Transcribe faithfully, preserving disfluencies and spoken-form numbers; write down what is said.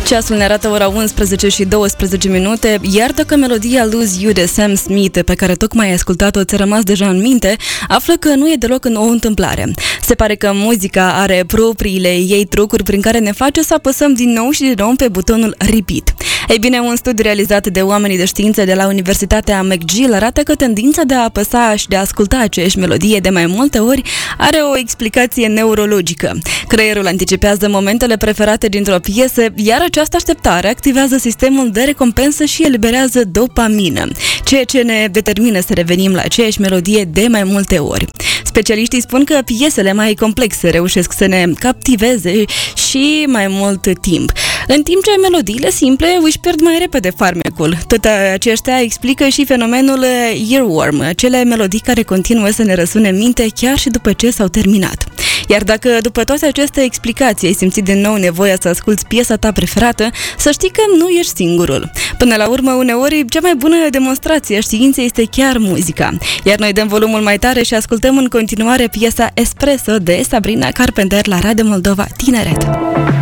Ceasul ne arată ora unsprezece și douăsprezece minute, iar dacă melodia Lose You de Sam Smith, pe care tocmai ai ascultat-o, ți-a rămas deja în minte, află că nu e deloc o întâmplare. Se pare că muzica are propriile ei trucuri prin care ne face să apăsăm din nou și din nou pe butonul repeat. Ei bine, un studiu realizat de oamenii de știință de la Universitatea McGill arată că tendința de a apăsa și de a asculta aceeași melodie de mai multe ori are o explicație neurologică. Creierul anticipează momentele preferate dintr-o piesă, iar această așteptare activează sistemul de recompensă și eliberează dopamină, ceea ce ne determină să revenim la aceeași melodie de mai multe ori. Specialiștii spun că piesele mai complexe reușesc să ne captiveze și mai mult timp, în timp ce melodiile simple își pierd mai repede farmecul. Tot aceștia explică și fenomenul earworm, acele melodii care continuă să ne răsune în minte chiar și după ce s-au terminat. Iar dacă după toate aceste explicații ai simțit din nou nevoia să asculți piesa ta preferată, să știi că nu ești singurul. Până la urmă, uneori, cea mai bună demonstrație a științei este chiar muzica. Iar noi dăm volumul mai tare și ascultăm în continuare piesa Espresso de Sabrina Carpenter la Radio Moldova Tineret.